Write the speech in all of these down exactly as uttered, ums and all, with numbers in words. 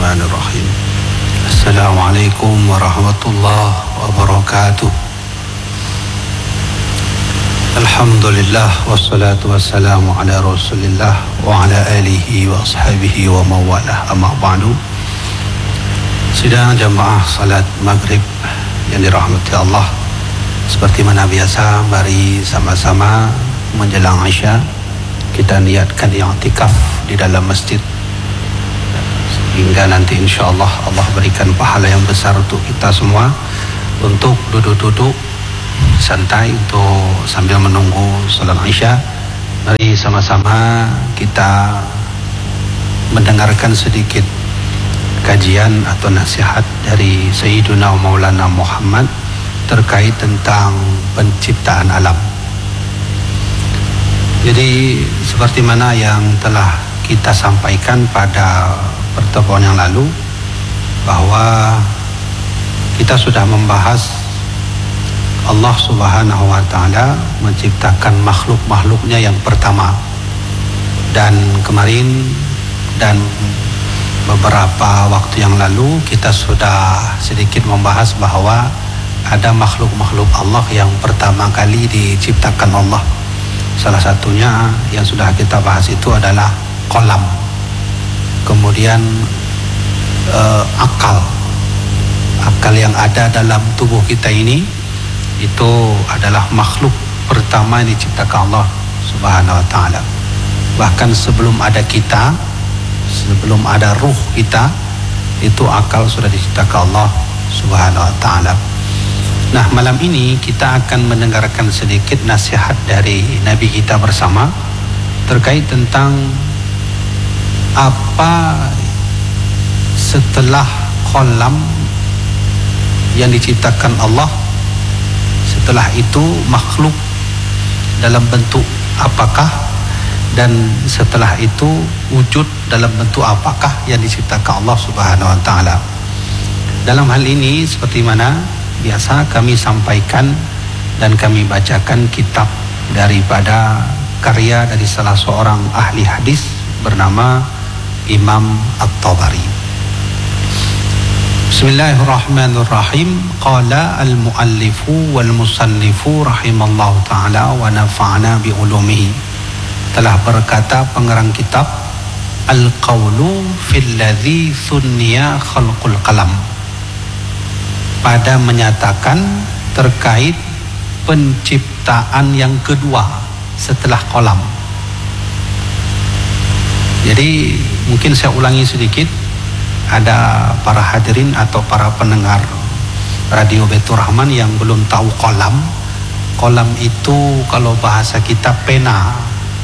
Bismillahirrahmanirrahim. Assalamualaikum warahmatullahi wabarakatuh. Alhamdulillah wassalatu wassalamu ala Rasulillah wa ala alihi wa ashabihi wa mawalah, amma ba'du. Sidang jamaah salat maghrib yang dirahmati Allah, seperti mana biasa, mari sama-sama menjelang Isya kita niatkan i'tikaf di dalam masjid hingga nanti insyaallah Allah berikan pahala yang besar untuk kita semua, untuk duduk-duduk santai untuk sambil menunggu salat Isya. Mari sama-sama kita mendengarkan sedikit kajian atau nasihat dari Sayyiduna Maulana Muhammad terkait tentang penciptaan alam. Jadi seperti mana yang telah kita sampaikan pada pertemuan yang lalu, bahwa kita sudah membahas Allah Subhanahu wa Ta'ala menciptakan makhluk-makhluknya yang pertama, dan kemarin dan beberapa waktu yang lalu kita sudah sedikit membahas bahwa ada makhluk-makhluk Allah yang pertama kali diciptakan Allah. Salah satunya yang sudah kita bahas itu adalah kolam. Kemudian eh, akal akal yang ada dalam tubuh kita ini, itu adalah makhluk pertama yang diciptakan Allah Subhanahu wa Ta'ala. Bahkan sebelum ada kita, sebelum ada ruh kita, itu akal sudah diciptakan Allah Subhanahu wa Ta'ala. Nah, malam ini kita akan mendengarkan sedikit nasihat dari Nabi kita bersama terkait tentang apa setelah kolam yang diciptakan Allah, setelah itu makhluk dalam bentuk apakah, dan setelah itu wujud dalam bentuk apakah yang diciptakan Allah Subhanahu wa Ta'ala. Dalam hal ini seperti mana biasa kami sampaikan dan kami bacakan kitab daripada karya dari salah seorang ahli hadis bernama Imam At-Tabari. Bismillahirrahmanirrahim. Qala al-muallifu wal musannifu rahimallahu ta'ala wa nafa'ana bi ulumihi. Telah berkata pengarang kitab, al-qawlu fil ladzi sunniya khalqul qalam, pada menyatakan terkait penciptaan yang kedua setelah kolam. Jadi mungkin saya ulangi sedikit, ada para hadirin atau para pendengar Radio Baitur Rahman yang belum tahu kolam. Kolam itu kalau bahasa kita pena.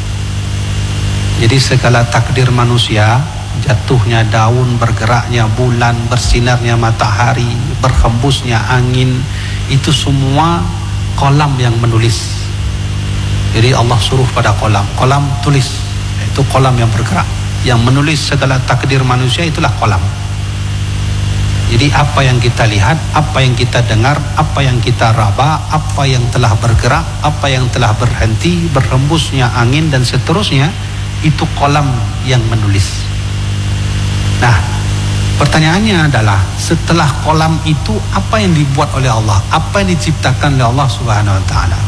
Jadi segala takdir manusia, jatuhnya daun, bergeraknya bulan, bersinarnya matahari, berhembusnya angin, itu semua kolam yang menulis. Jadi Allah suruh pada kolam, kolam tulis. Itu kolam yang bergerak, yang menulis segala takdir manusia, itulah kolam. Jadi apa yang kita lihat, apa yang kita dengar, apa yang kita raba, apa yang telah bergerak, apa yang telah berhenti, berhembusnya angin dan seterusnya, itu kolam yang menulis. Nah, pertanyaannya adalah setelah kolam itu apa yang dibuat oleh Allah, apa yang diciptakan oleh Allah Subhanahu wa Ta'ala.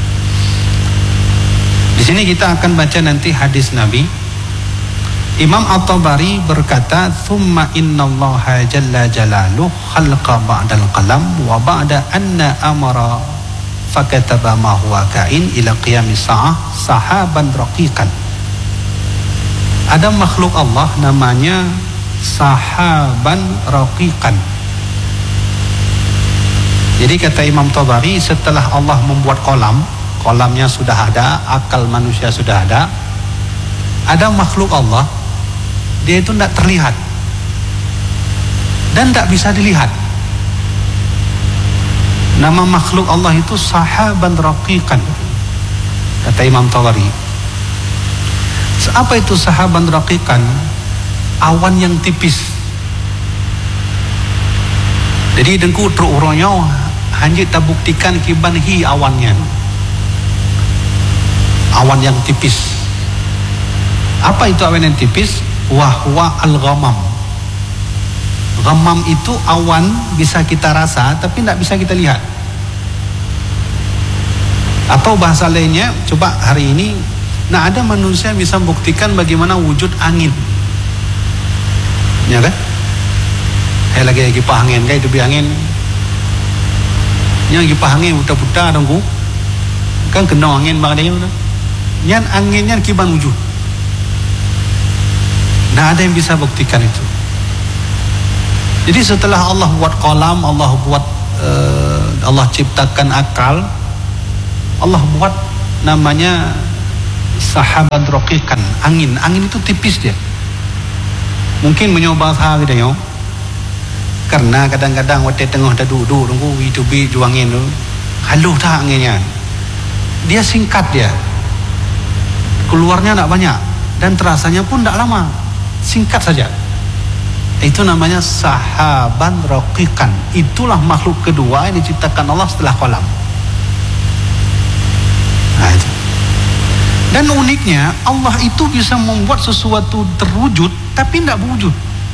Di sini kita akan baca nanti hadis Nabi. Imam At-Tabari berkata, "Tsumma innallaha jalla jalaluhu khalqa ba'dal qalam wa ba'da anna amara fakataba ma huwa kain ila qiyamis sa'ah sahaban raqiqan." Ada makhluk Allah namanya sahaban raqiqan. Jadi kata Imam Tabari, setelah Allah membuat kolam, kolamnya sudah ada, akal manusia sudah ada, ada makhluk Allah, dia itu tidak terlihat dan tidak bisa dilihat. Nama makhluk Allah itu sahaban raqiqan, kata Imam Tabari. Apa itu sahaban raqiqan? Awan yang tipis. Jadi dengku truk uronyo hanya tak buktikan kiban hi awannya. Awan yang tipis. Apa itu awan yang tipis? Wahwa al-ghamam. Ghamam itu awan bisa kita rasa tapi tidak bisa kita lihat. Atau bahasa lainnya, coba hari ini, nah ada manusia bisa buktikan bagaimana wujud angin, ya kan? Kayak lagi lagi angin, kayak itu angin, yang lagi angin buta-buta dongku, kan kena angin banget dia, yang anginnya kiban wujud. Nah ada yang bisa buktikan itu. Jadi setelah Allah buat kolam, Allah buat uh, Allah ciptakan akal, Allah buat namanya sahabat raqiqan, angin. Angin itu tipis dia. Mungkin menyoba sah gitu ya. Karena kadang-kadang waktu tengah dah duduk tunggu itu bi juangin tu. Haluh tak anginnya. Dia singkat dia. Keluarnya tak banyak dan terasanya pun tak lama. Singkat saja. Itu namanya sahaban raqiqan. Itulah makhluk kedua yang diciptakan Allah setelah kolam. Nah itu. Dan uniknya Allah itu bisa membuat sesuatu terwujud tapi tidak berwujud.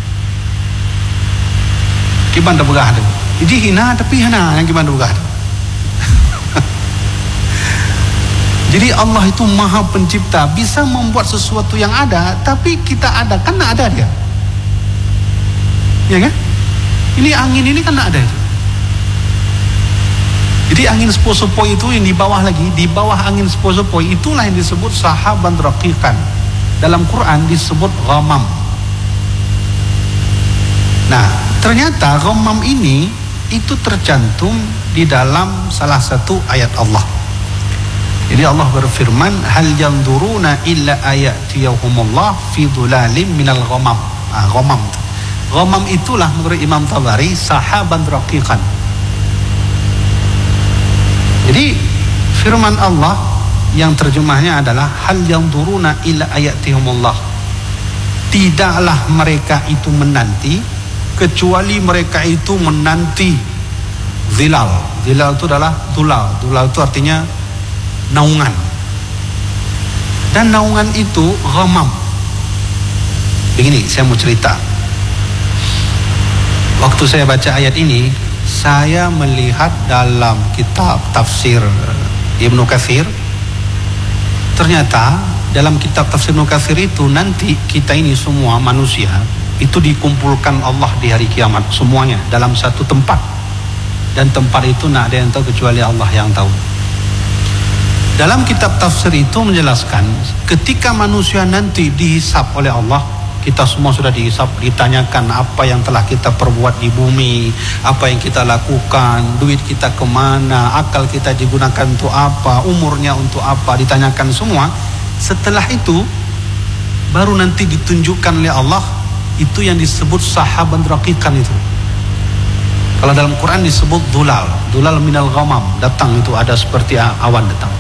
Gimana begah tu? Jadi hina tapi hina yang gimana begah tu? Jadi Allah itu maha pencipta, bisa membuat sesuatu yang ada tapi kita ada kan tak ada dia. Ya kan? Ini angin ini kan tak ada itu. Jadi angin sepoi-sepoi itu yang di bawah lagi, di bawah angin sepoi-sepoi itulah yang disebut sahaban raqiqan. Dalam Quran disebut ghamam. Nah, ternyata ghamam ini itu tercantum di dalam salah satu ayat Allah. Jadi Allah berfirman, hal yanzuruna illa ayatiyahumullah fi dhulalim minal ghamam. Ah, ghamam. Ghamam itulah menurut Imam Tabari sahaban raqiqan. Jadi firman Allah yang terjemahnya adalah hal yanzuruna illa ayatihumullah. Tidaklah mereka itu menanti kecuali mereka itu menanti zilal. Zilal itu adalah dhulal. Dhulal itu artinya naungan. Dan naungan itu ghamam. Begini, saya mau cerita. Waktu saya baca ayat ini, saya melihat dalam kitab tafsir Ibnu Katsir. Ternyata dalam kitab tafsir Ibnu Katsir itu nanti kita ini semua manusia itu dikumpulkan Allah di hari kiamat semuanya dalam satu tempat. Dan tempat itu tidak ada yang tahu kecuali Allah yang tahu. Dalam kitab tafsir itu menjelaskan ketika manusia nanti dihisab oleh Allah, kita semua sudah dihisab, ditanyakan apa yang telah kita perbuat di bumi, apa yang kita lakukan, duit kita kemana, akal kita digunakan untuk apa, umurnya untuk apa, ditanyakan semua. Setelah itu baru nanti ditunjukkan oleh Allah, itu yang disebut sahaban raqiqan itu. Kalau dalam Quran disebut dhulal, dhulal minal ghamam, datang itu ada seperti awan datang.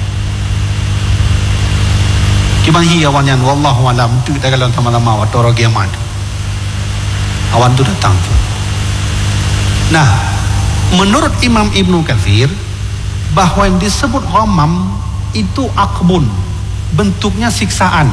Kimahi awannya wallahu alam itu kita kalau sama-sama watoro kiamat. Awan itu datang tu. Nah, menurut Imam Ibnu Katsir bahwa yang disebut ghamam itu akbun, bentuknya siksaan.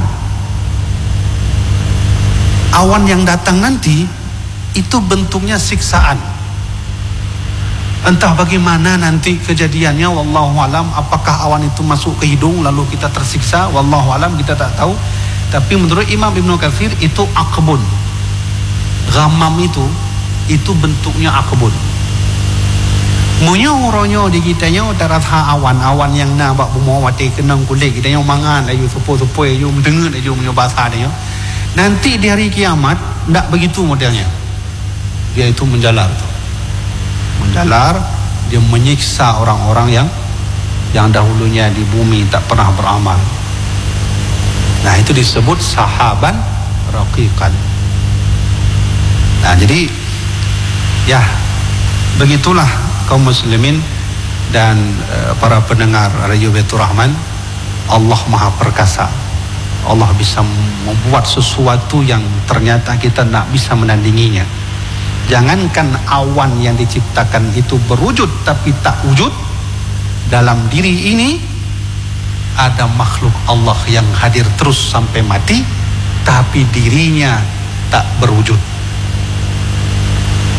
Awan yang datang nanti itu bentuknya siksaan. Entah bagaimana nanti kejadiannya, wallahu alam. Apakah awan itu masuk ke hidung lalu kita tersiksa, wallahu alam, kita tak tahu. Tapi menurut Imam Ibnu Katsir itu akbun. Ghamam itu itu bentuknya akbun. Munyo ronyo di kitanya taratha awan-awan yang na bak bumawati kenang kulit kita yang mangan ayu supo-supo ayu mendengar ayu menyo bahasa dia. Nanti di hari kiamat ndak begitu modelnya. Dia itu menjalar tu. Menjalar, dia menyiksa orang-orang yang yang dahulunya di bumi tak pernah beramal. Nah, itu disebut sahaban raqiqan. Nah, jadi ya begitulah kaum muslimin dan uh, para pendengar Radio Baitur Rahman. Allah Maha Perkasa. Allah bisa membuat sesuatu yang ternyata kita tak bisa menandinginya. Jangankan awan yang diciptakan itu berwujud tapi tak wujud, dalam diri ini ada makhluk Allah yang hadir terus sampai mati tapi dirinya tak berwujud.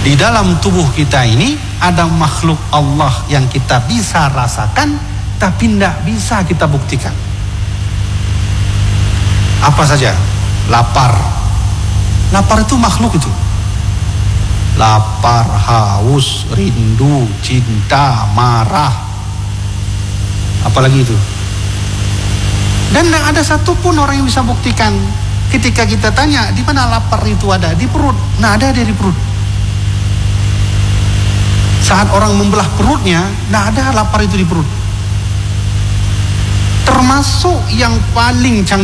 Di dalam tubuh kita ini ada makhluk Allah yang kita bisa rasakan, tapi tidak bisa kita buktikan. Apa saja? Lapar. Lapar itu makhluk itu. Lapar, haus, rindu, cinta, marah. Apalagi itu. Dan tidak ada satupun orang yang bisa buktikan. Ketika kita tanya, di mana lapar itu ada? Di perut. Nah, ada di perut. Saat orang membelah perutnya, tidak ada lapar itu di perut. Termasuk yang paling canggih